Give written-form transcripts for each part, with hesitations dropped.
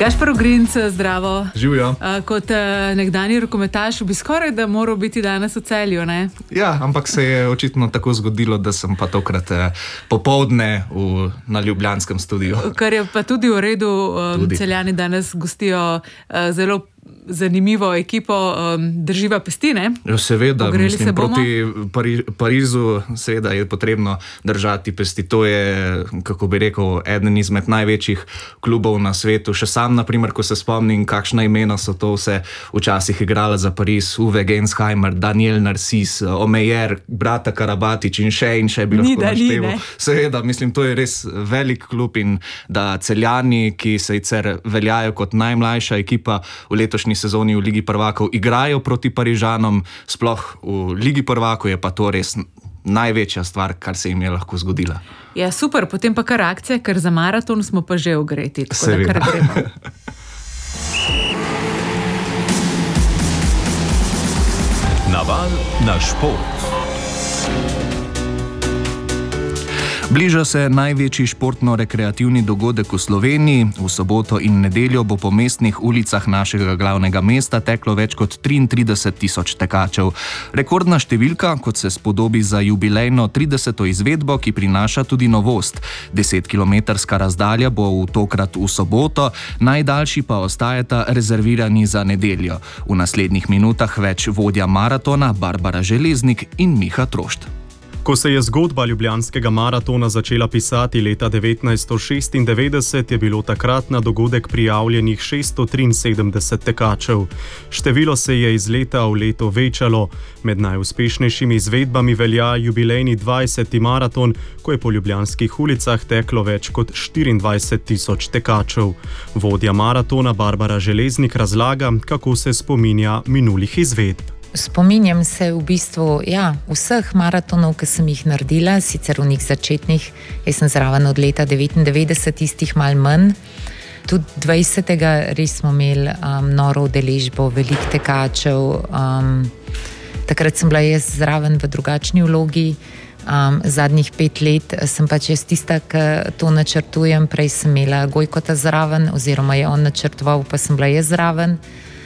Gašper Ogrinc, zdravo. Živijo. Kot nekdanji rokometaš bi skoraj da moral biti danes v Celju, ne? Ja, ampak se je očitno tako zgodilo, da sem pa tokrat popoldne na ljubljanskem studiu. Kar je pa tudi v redu. Celjani danes gostijo zelo zanimivo ekipo, drživa pesti, ne? Jo, seveda, mislim, proti Parizu seveda je potrebno držati pesti. To je, kako bi rekel, eden izmed največjih klubov na svetu. Še sam, naprimer, ko se spomnim, kakšna imena so to vse včasih igrala za Pariz, Uwe Gensheimer, Daniel Narcis, Omeyer, brata Karabatić in še bi lahko našteval. Seveda, mislim, to je res velik klub in da Celjani, ki sicer veljajo kot najmlajša ekipa v letošnji sezoni v Ligi prvakov, igrajo proti Parižanom, sploh v Ligi prvakov je pa to res največja stvar, kar se jim je lahko zgodila. Ja, super, potem pa kar akcija, ker za maraton smo pa že ogreti, tako seveda. Da kar gremo. Naval na šport. Bliža se največji športno-rekreativni dogodek v Sloveniji. V soboto in nedeljo bo po mestnih ulicah našega glavnega mesta teklo več kot 33.000 tekačev. Rekordna številka, kot se spodobi za jubilejno 30. izvedbo, ki prinaša tudi novost. 10-kilometrska razdalja bo tokrat v soboto, najdaljši pa ostajata rezervirani za nedeljo. V naslednjih minutah več vodja maratona Barbara Železnik in Miha Trošt. Ko se je zgodba ljubljanskega maratona začela pisati leta 1996, je bilo takrat na dogodek prijavljenih 673 tekačev. Število se je iz leta v leto večalo. Med najuspešnejšimi izvedbami velja jubilejni 20. maraton, ko je po ljubljanskih ulicah teklo več kot 24.000 tekačev. Vodja maratona Barbara Železnik razlaga, kako se spominja minulih izvedb. Spominjam se v bistvu vseh maratonov, ki sem jih naredila, sicer v njih začetnih, jaz sem zraven od leta 99, tistih malo manj. Tudi 20. res smo imeli noro udeležbo, veliko tekačev. Takrat sem bila jaz zraven v drugačni vlogi. Zadnjih 5 let sem pač jaz tista, ki to načrtujem. Prej sem imela Gojkota zraven, oziroma je on načrtoval, pa sem bila jaz zraven.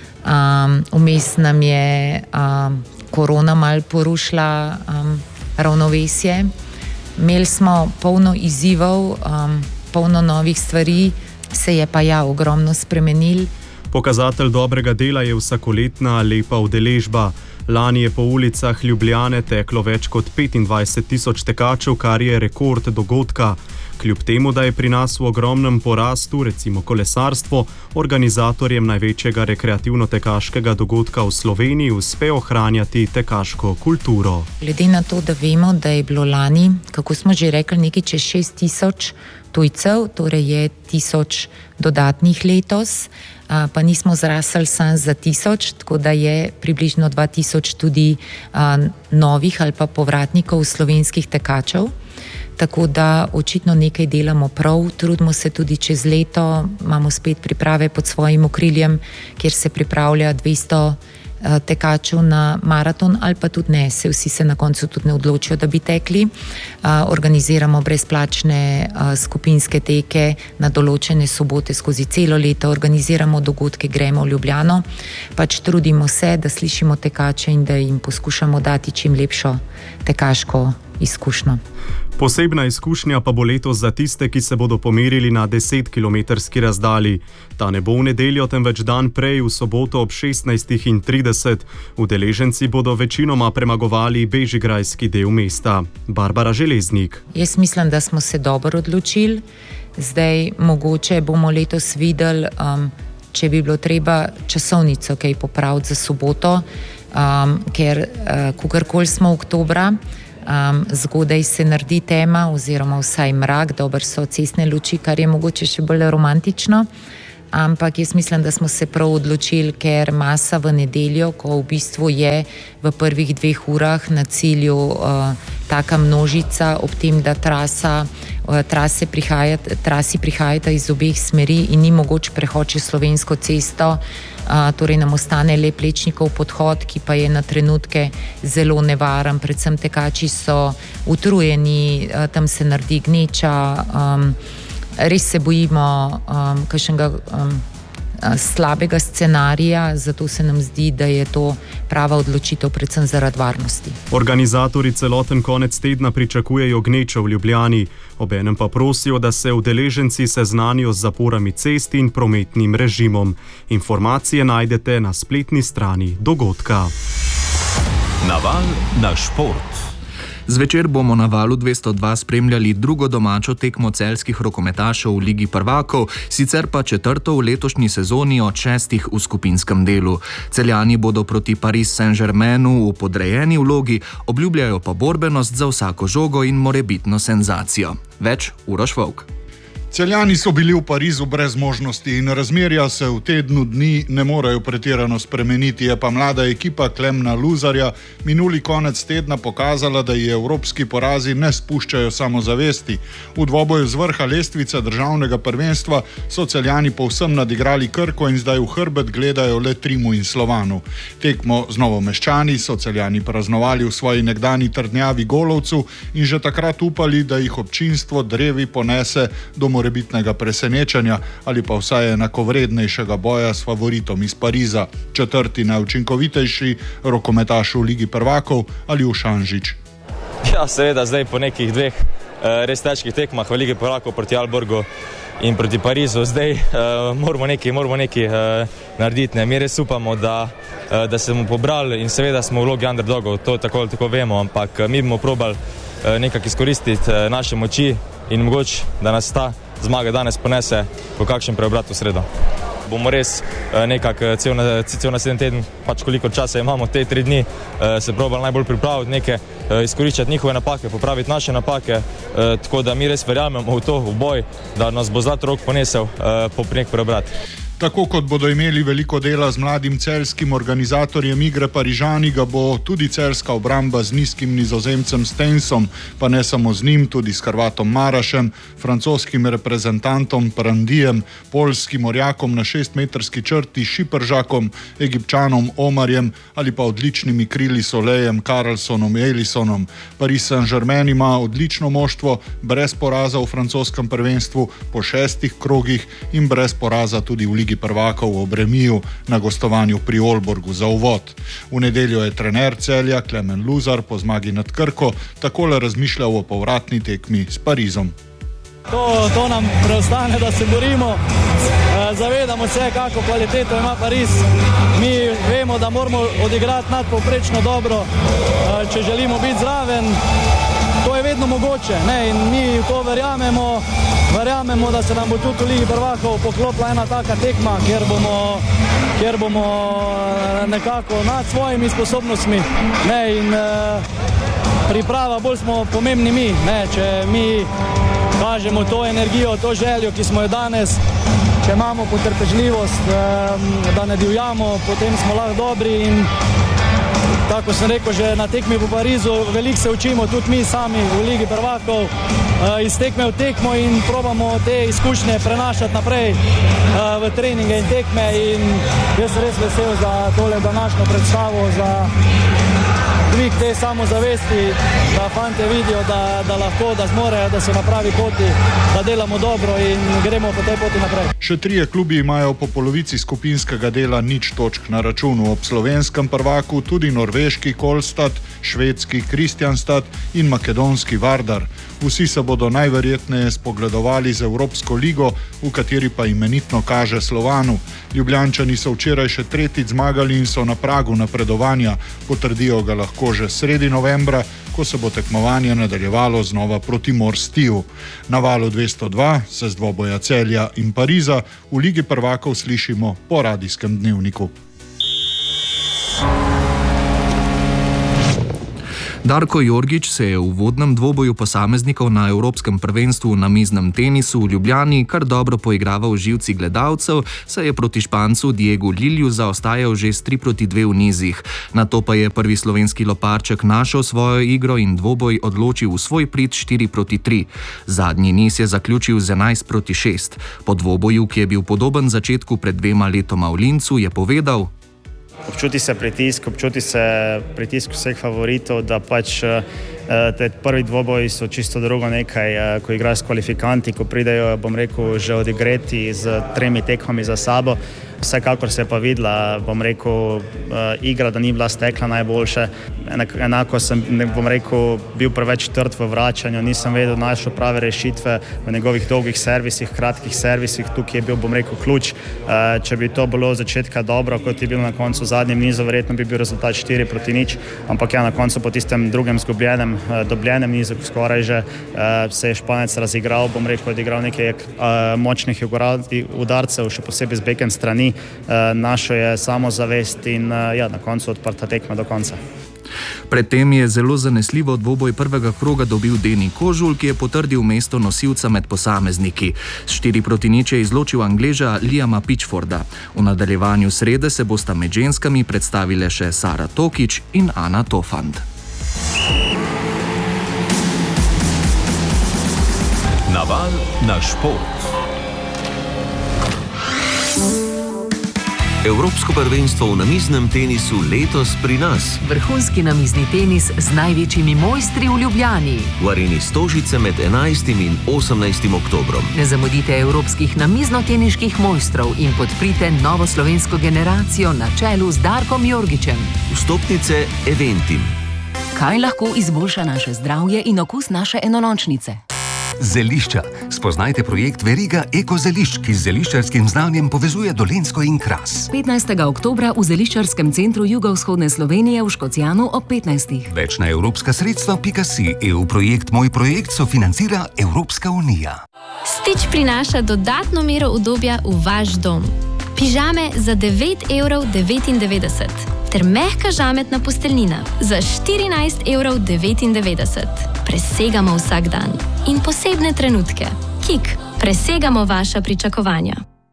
Vmes nam je korona malo porušila ravnovesje. Imeli smo polno izzivov, polno novih stvari, se je pa ogromno spremenil. Pokazatelj dobrega dela je vsakoletna lepa udeležba. Lani je po ulicah Ljubljane teklo več kot 25.000 tekačev, kar je rekord dogodka. Kljub temu, da je pri nas v ogromnem porastu, recimo kolesarstvo, organizatorjem največjega rekreativno-tekaškega dogodka v Sloveniji uspe ohranjati tekaško kulturo. Glede na to, da vemo, da je bilo lani, kako smo že rekli, nekaj čez 6.000 tujcev, torej je 1.000 dodatnih letos, pa nismo zrasli samo za 1.000, tako da je približno 2.000 tudi novih ali pa povratnikov slovenskih tekačev. Tako da očitno nekaj delamo prav, trudimo se tudi čez leto, imamo spet priprave pod svojim okriljem, kjer se pripravlja 200 tekačev na maraton ali pa tudi ne, vsi se na koncu tudi ne odločijo, da bi tekli. Organiziramo brezplačne skupinske teke na določene sobote skozi celo leto, organiziramo dogodke, gremo v Ljubljano, pač trudimo se, da slišimo tekače in da jim poskušamo dati čim lepšo tekaško izkušnjo. Posebna izkušnja pa bo letos za tiste, ki se bodo pomerili na 10-kilometrski razdalji. Ta ne bo v nedeljo, temveč dan prej, v soboto ob 16.30. Udeleženci bodo večinoma premagovali bežigrajski del mesta. Barbara Železnik. Jaz mislim, da smo se dobro odločili. Zdaj mogoče bomo letos videli, če bi bilo treba časovnico kaj popraviti za soboto, ker kakorkoli smo oktobra, zgodaj se naredi tema oziroma vsaj mrak, dober so cestne luči, kar je mogoče še bolj romantično, ampak jaz mislim, da smo se prav odločili, ker masa v nedeljo, ko v bistvu je v prvih 2 urah na cilju taka množica, ob tem, da trasi prihajata iz obeh smeri in ni mogoče prehod čez Slovensko cesto, torej nam ostane le Plečnikov podhod, ki pa je na trenutke zelo nevaren, predvsem tekači so utrujeni, tam se naredi gneča, res se bojimo kakšnega slabega scenarija, zato se nam zdi, da je to prava odločitev, predvsem zaradi varnosti. Organizatorji celoten konec tedna pričakujejo gnečo v Ljubljani, obenem pa prosijo, da se udeleženci seznanijo z zaporami cest in prometnim režimom. Informacije najdete na spletni strani dogodka. Naval na šport. Zvečer bomo na Valu 202 spremljali drugo domačo tekmo celjskih rokometašev v Ligi prvakov, sicer pa četrto v letošnji sezoni od 6 v skupinskem delu. Celjani bodo proti Paris Saint-Germainu v podrejeni vlogi, obljubljajo pa borbenost za vsako žogo in morebitno senzacijo. Več Uroš Volk. Celjani so bili v Parizu brez možnosti in razmerja se v tednu dni ne morejo pretirano spremeniti. Je pa mlada ekipa Klemna Luzarja minuli konec tedna pokazala, da ji evropski porazi ne spuščajo samozavesti. V dvoboju z vrha lestvice državnega prvenstva so Celjani povsem nadigrali Krko in zdaj v hrbet gledajo le Trimu in Slovanu. Tekmo z Novomeščani so Celjani praznovali v svoji nekdani trdnjavi Golovcu in že takrat upali, da jih občinstvo drevi ponese do morebitnega presenečenja ali pa vsaj enakovrednejšega boja s favoritom iz Pariza, četrti najučinkovitejši rokometaš v Ligi prvakov ali Ušanžič. Ja, seveda, zdaj po nekih dveh res težkih tekmah v Ligi prvakov proti Alborgu in proti Parizu, zdaj moramo nekaj narediti. Mi res upamo, da se bomo pobrali in seveda smo v vlogi underdogov, to tako vemo, ampak mi bomo probali nekako izkoristiti naše moči in mogoče, da nas ta zmaga danes ponese po kakšen preobrat v sredo. Bomo res nekako cel naslednji teden, pač koliko časa imamo, te 3 dni, se probali najbolj pripraviti nekaj, izkoriščati njihove napake, popraviti naše napake, tako da mi res verjamemo v to, v boj, da nas bo zlat rok ponesel po nek preobrat. Tako kot bodo imeli veliko dela z mladim celjskim organizatorjem igre Parižani, ga bo tudi celjska obramba z nizkim Nizozemcem Stensom, pa ne samo z njim, tudi s Hrvatom Marašem, francoskim reprezentantom Prandijem, poljskim orjakom na 6-metrski črti Šipržakom, Egipčanom Omarjem ali pa odličnimi krili Solejem, Karlsonom, Elisonom. Paris Saint-Germain ima odlično moštvo, brez poraza v francoskem prvenstvu po 6 krogih in brez poraza tudi v Ligi prvakov v Bremiju na gostovanju pri Olborgu za uvod. V nedeljo je trener Celja Klemen Luzar po zmagi nad Krko takole razmišljal o povratni tekmi s Parizom. To nam preostane, da se borimo. Zavedamo se, kako kvaliteto ima Pariz. Mi vemo, da moramo odigrati nadpovprečno dobro, če želimo biti zraven. To je vedno mogoče, ne? In mi v to verjamemo, da se nam bo tudi v Ligi prvakov poklopila ena taka tekma, kjer bomo nekako nad svojimi sposobnostmi, ne? In priprava, bolj smo pomembni mi, ne? Če mi kažemo to energijo, to željo, ki smo jo danes, če imamo potrpežljivost, da ne divjamo, potem smo lahko dobri in tako sem rekel, že na tekmi v Parizu veliko se učimo tudi mi sami v Ligi prvakov, iz tekme v tekmo in probamo te izkušnje prenašati naprej v treninge in tekme in jaz sem res vesel za tole današnjo predstavo, za dvig te samozavesti, da fante vidijo, da lahko, da zmorejo, da so na pravi poti, da delamo dobro in gremo po tej poti naprej. Še 3 klubi imajo po polovici skupinskega dela 0 točk na računu. Ob slovenskem prvaku tudi norveški Kolstad, švedski Kristianstad in makedonski Vardar. Vsi se bodo najverjetneje spogledovali z Evropsko ligo, v kateri pa imenitno kaže Slovanu. Ljubljančani so včeraj še 3. zmagali in so na pragu napredovanja. Potrdijo ga lahko že sredi novembra, ko se bo tekmovanje nadaljevalo znova proti Morstiju. Na Valu 202 se z dvoboja Celja in Pariza v Ligi prvakov slišimo po radijskem dnevniku. Darko Jorgič se je v uvodnem dvoboju posameznikov na Evropskem prvenstvu na miznem tenisu v Ljubljani kar dobro poigraval živci gledalcev, saj je proti Špancu Diegu Lilju zaostajal že s 3-2 v nizih. Nato pa je prvi slovenski loparček našel svojo igro in dvoboj odločil v svoj prid 4-3. Zadnji niz je zaključil z 11-6. Po dvoboju, ki je bil podoben začetku pred 2 letoma v Lincu, je povedal: občuti se pritisk vseh favoritov, da pač Prvi dvoboji so čisto drugo nekaj, ko igraš s kvalifikanti, ko pridejo, bom rekel, že odigreti z 3 tekmami za sabo. Vsekakor se je pa videla, bom rekel, igra, da ni bila stekla najboljše. Enako sem, bom rekel, bil preveč trd v vračanju, nisem vedel našel prave rešitve v njegovih dolgih servisih, kratkih servisih. Tukaj je bil, bom rekel, ključ. Če bi to bilo od začetka dobro, kot je bilo na koncu v zadnjem nizu, verjetno bi bil rezultat 4-0, ampak na koncu po tistem drugem dobljenem nizu, skoraj že se je Španec razigral, bom rekel, odigral nekaj močnih udarcev, še posebej z backhand strani. Našo je samozavest in na koncu odprta tekma do konca. Predtem je zelo zanesljivo dvoboj prvega kroga dobil Deni Kožul, ki je potrdil mesto nosilca med posamezniki. S 4-0 je izločil Angleža Liama Pitchforda. V nadaljevanju srede se bosta med ženskami predstavile še Sara Tokič in Ana Tofand. Naval na šport. Evropsko prvenstvo v namiznem tenisu letos pri nas. Vrhunski namizni tenis z največjimi mojstri v Ljubljani. V areni Stožice med 11. in 18. oktobrom. Ne zamudite evropskih namizno-teniških mojstrov in podprite novo slovensko generacijo na čelu z Darkom Jorgičem. Vstopnice Eventim. Kaj lahko izboljša naše zdravje in okus naše enolončnice? Zelišča. Spoznajte projekt Veriga Eko-zelišč, ki z zeliščarskim znanjem povezuje Dolenjsko in Kras. 15. oktobra v Zeliščarskem centru jugovzhodne Slovenije v Škocjanu ob 15. Več na evropska sredstva.si. EU projekt Moj projekt sofinancira Evropska unija. Stitch prinaša dodatno mero udobja v vaš dom. Pižame za 9,99 € ter mehka žametna posteljnina za 14,99 €. Presegamo vsak dan in posebne trenutke. Kik, presegamo vaša pričakovanja.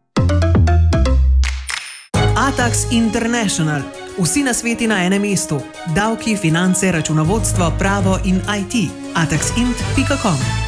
Atax International. Vsi nasveti na enem mestu. Davki, finance, računovodstvo, pravo in IT. ataxint.com